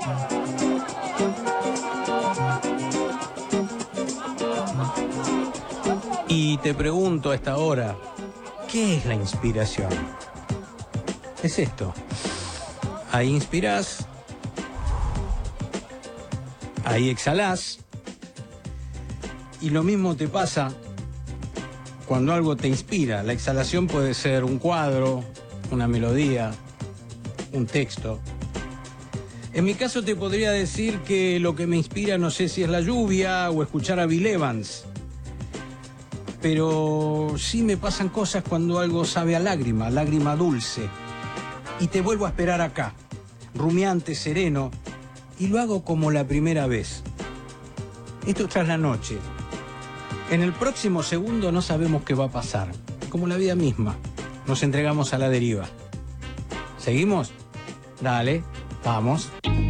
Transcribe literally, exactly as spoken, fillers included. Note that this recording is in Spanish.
Y te pregunto a esta hora, ¿qué es la inspiración? Es esto. Ahí inspirás, ahí exhalás, y lo mismo te pasa cuando algo te inspira. La exhalación puede ser un cuadro, una melodía, un texto. En mi caso te podría decir que lo que me inspira no sé si es la lluvia o escuchar a Bill Evans, pero sí me pasan cosas cuando algo sabe a lágrima, lágrima dulce, y te vuelvo a esperar acá, rumiante, sereno, y lo hago como la primera vez. Esto es Tras la Noche. En el próximo segundo no sabemos qué va a pasar, como la vida misma. Nos entregamos a la deriva. ¿Seguimos? Dale, vamos.